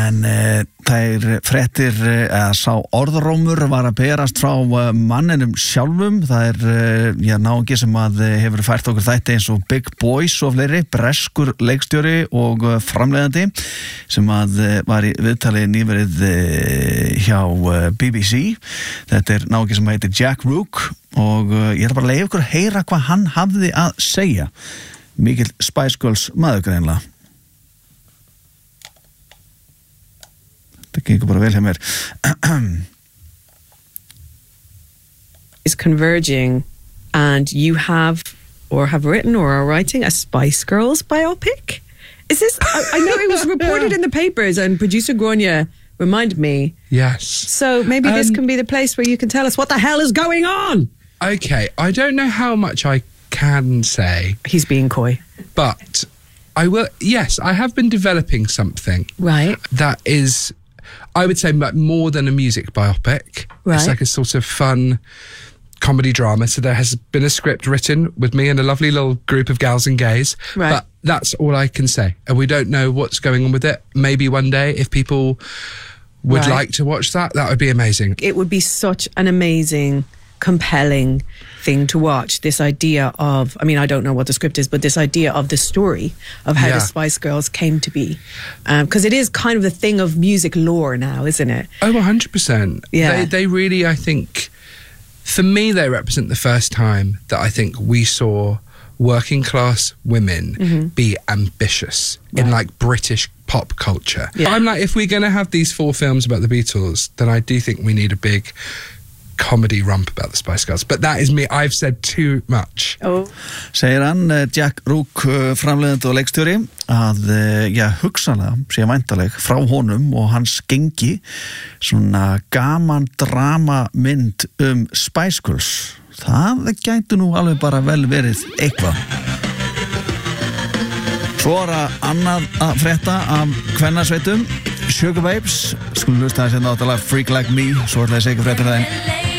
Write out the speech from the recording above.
En þær fréttir sá orðrómur var að berast frá manninum sjálfum. Það náungi sem að hefur fært okkur þætti eins og Big Boys og fleiri, breskur leikstjóri og framleiðandi sem að var í viðtali nýverið hjá BBC. Þetta náungi sem heitir Jack Rook og ég bara að leyfa ykkur að heyra hvað hann hafði að segja. Mikill Spice Girls maður greinlega. Það gengur bara vel hjá mér. Is converging and you have written or are writing a Spice Girls biopic? Is this I know it was reported in the papers and producer Grania reminded me. Yes. So maybe this can be the place where you can tell us what the hell is going on. Okay, I don't know how much I can say. He's being coy. But I will, yes, I have been developing something. Right. That is, I would say, more than a music biopic. Right. It's like a sort of fun comedy drama. So there has been a script written with me and a lovely little group of gals and gays. Right. But that's all I can say. And we don't know what's going on with it. Maybe one day, if people would like to watch that would be amazing. It would be such an amazing, compelling thing to watch. This idea of, I mean, I don't know what the script is, but this idea of the story of how the Spice Girls came to be. Because it is kind of the thing of music lore now, isn't it? Oh, 100%. Yeah. They really, I think, for me, they represent the first time that I think we saw working class women be ambitious in like British pop culture. Yeah. I'm like, if we're going to have these 4 films about the Beatles, then I do think we need a big comedy rump about the Spice Girls. But that is me, I've said too much. Segir hann, Jack Rook, framleiðandi og leikstjóri, að hugsanlega sé væntaleg frá honum og hans gengi svona gaman drama mynd Spice Girls. Það gæti nú alveg bara vel verið eitthvað. Svo annað að frétta af kvennasveitum, Sugar Babes, skulum hlusta þess að náttúrulega Freak Like Me, svo það segja fréttir það einn.